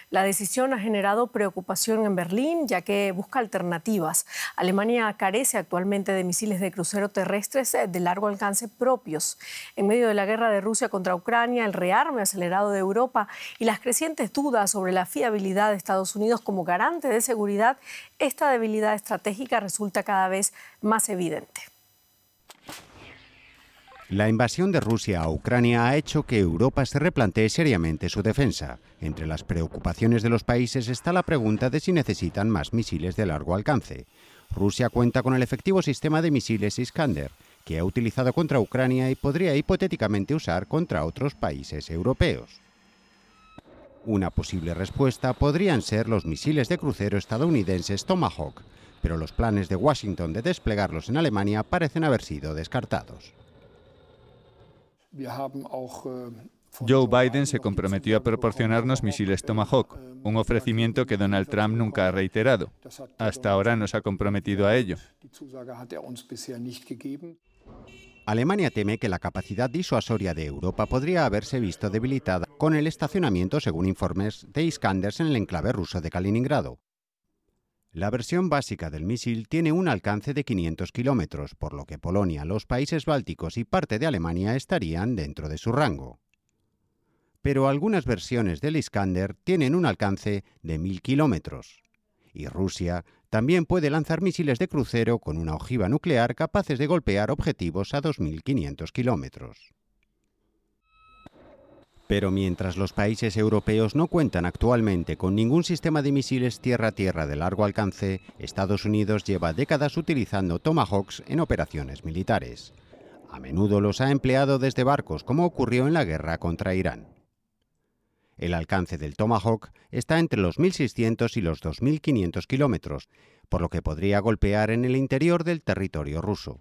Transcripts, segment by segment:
La decisión ha generado preocupación en Berlín, ya que busca alternativas. Alemania carece actualmente de misiles de crucero terrestres de largo alcance propios. En medio de la guerra de Rusia contra Ucrania, el rearme acelerado de Europa y las crecientes dudas sobre la fiabilidad de Estados Unidos como garante de seguridad, esta debilidad estratégica resulta cada vez más evidente. La invasión de Rusia a Ucrania ha hecho que Europa se replantee seriamente su defensa. Entre las preocupaciones de los países está la pregunta de si necesitan más misiles de largo alcance. Rusia cuenta con el efectivo sistema de misiles Iskander, que ha utilizado contra Ucrania y podría hipotéticamente usar contra otros países europeos. Una posible respuesta podrían ser los misiles de crucero estadounidenses Tomahawk, pero los planes de Washington de desplegarlos en Alemania parecen haber sido descartados. Joe Biden se comprometió a proporcionarnos misiles Tomahawk, un ofrecimiento que Donald Trump nunca ha reiterado. Hasta ahora no se ha comprometido a ello. Alemania teme que la capacidad disuasoria de Europa podría haberse visto debilitada con el estacionamiento, según informes, de Iskanders en el enclave ruso de Kaliningrado. La versión básica del misil tiene un alcance de 500 kilómetros, por lo que Polonia, los países bálticos y parte de Alemania estarían dentro de su rango. Pero algunas versiones del Iskander tienen un alcance de 1000 kilómetros. Y Rusia también puede lanzar misiles de crucero con una ojiva nuclear capaces de golpear objetivos a 2500 kilómetros. Pero mientras los países europeos no cuentan actualmente con ningún sistema de misiles tierra-tierra de largo alcance, Estados Unidos lleva décadas utilizando Tomahawks en operaciones militares. A menudo los ha empleado desde barcos, como ocurrió en la guerra contra Irán. El alcance del Tomahawk está entre los 1.600 y los 2.500 kilómetros, por lo que podría golpear en el interior del territorio ruso.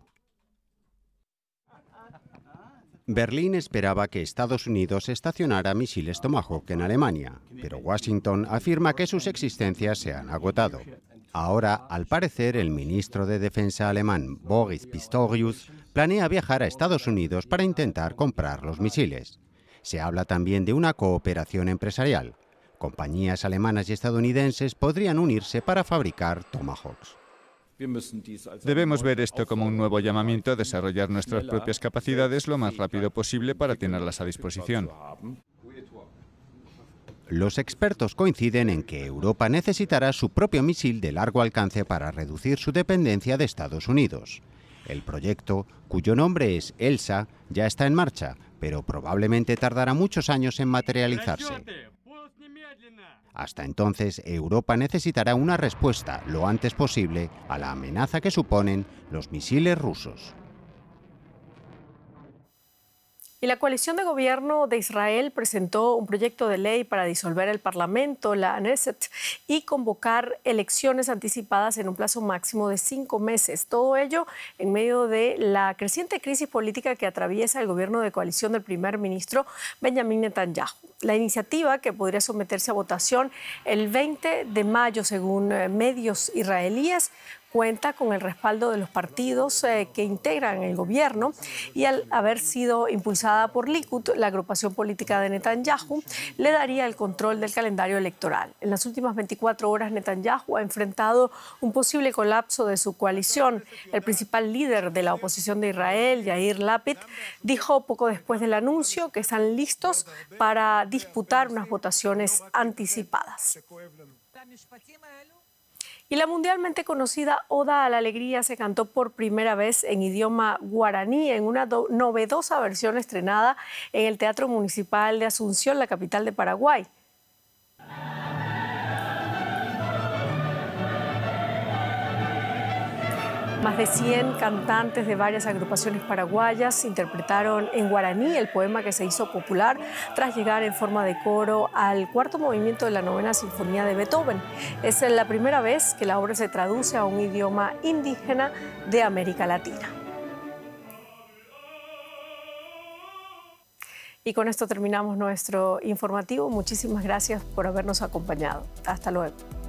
Berlín esperaba que Estados Unidos estacionara misiles Tomahawk en Alemania, pero Washington afirma que sus existencias se han agotado. Ahora, al parecer, el ministro de Defensa alemán, Boris Pistorius, planea viajar a Estados Unidos para intentar comprar los misiles. Se habla también de una cooperación empresarial. Compañías alemanas y estadounidenses podrían unirse para fabricar Tomahawks. Debemos ver esto como un nuevo llamamiento a desarrollar nuestras propias capacidades lo más rápido posible para tenerlas a disposición. Los expertos coinciden en que Europa necesitará su propio misil de largo alcance para reducir su dependencia de Estados Unidos. El proyecto, cuyo nombre es ELSA, ya está en marcha, pero probablemente tardará muchos años en materializarse. Hasta entonces, Europa necesitará una respuesta lo antes posible a la amenaza que suponen los misiles rusos. Y la coalición de gobierno de Israel presentó un proyecto de ley para disolver el Parlamento, la Knesset, y convocar elecciones anticipadas en un plazo máximo de 5 meses. Todo ello en medio de la creciente crisis política que atraviesa el gobierno de coalición del primer ministro Benjamin Netanyahu. La iniciativa, que podría someterse a votación el 20 de mayo, según medios israelíes, cuenta con el respaldo de los partidos que integran el gobierno y al haber sido impulsada por Likud, la agrupación política de Netanyahu, le daría el control del calendario electoral. En las últimas 24 horas, Netanyahu ha enfrentado un posible colapso de su coalición. El principal líder de la oposición de Israel, Yair Lapid, dijo poco después del anuncio que están listos para disputar unas votaciones anticipadas. Y la mundialmente conocida Oda a la Alegría se cantó por primera vez en idioma guaraní en una novedosa versión estrenada en el Teatro Municipal de Asunción, la capital de Paraguay. Más de 100 cantantes de varias agrupaciones paraguayas interpretaron en guaraní el poema que se hizo popular tras llegar en forma de coro al cuarto movimiento de la novena sinfonía de Beethoven. Es la primera vez que la obra se traduce a un idioma indígena de América Latina. Y con esto terminamos nuestro informativo. Muchísimas gracias por habernos acompañado. Hasta luego.